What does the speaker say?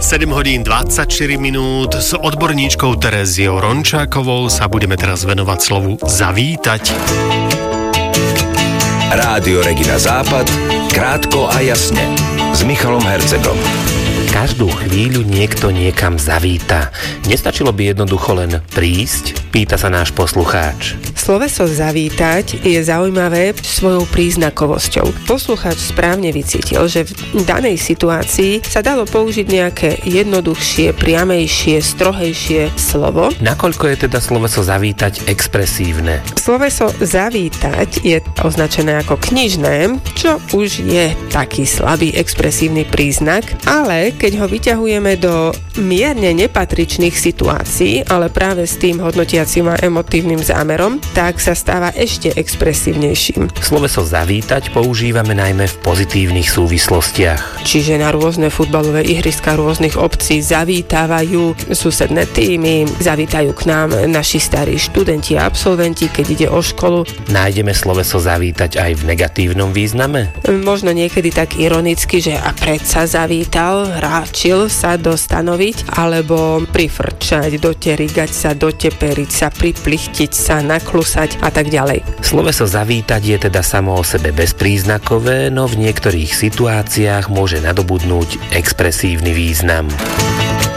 7 hodín 24 minút. S odborníčkou Tereziou Rončákovou sa budeme teraz venovať slovu zavítať. Rádio Regina Západ, krátko a jasne, s Michalom Hercegom. Každú chvíľu niekto niekam zavíta. Nestačilo by jednoducho len prísť? Pýta sa náš poslucháč. Sloveso zavítať je zaujímavé svojou príznakovosťou. Poslucháč správne vycítil, že v danej situácii sa dalo použiť nejaké jednoduchšie, priamejšie, strohejšie slovo. Nakoľko je teda sloveso zavítať expresívne? Sloveso zavítať je označené ako knižné, čo už je taký slabý expresívny príznak, ale keď ho vyťahujeme do mierne nepatričných situácií, ale práve s tým hodnotiacím a emotívnym zámerom, tak sa stáva ešte expresívnejším. Sloveso zavítať používame najmä v pozitívnych súvislostiach. Čiže na rôzne futbalové ihriska rôznych obcí zavítávajú susedné týmy, zavítajú k nám naši starí študenti a absolventi, keď ide o školu. Nájdeme sloveso zavítať aj v negatívnom význame? Možno niekedy tak ironicky, že a predsa zavítal, ráčil sa dostanoviť, alebo prifrčať, doterigať sa, doteperiť sa, priplichtiť sa, naklusať a tak ďalej. Sloveso zavítať je teda samo o sebe bezpríznakové, no v niektorých situáciách môže nadobudnúť expresívny význam.